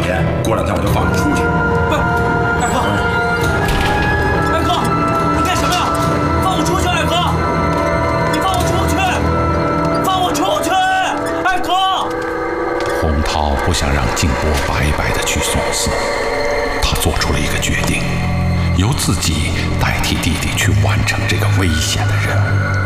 年，过2天我就放你出去。 不是，二哥，二哥，你干什么呀？放我出去，二哥！你放我出去！放我出去！二哥！ 洪涛不想让静波白白的去送死，他做出了一个决定，由自己代替弟弟去完成这个危险的任务。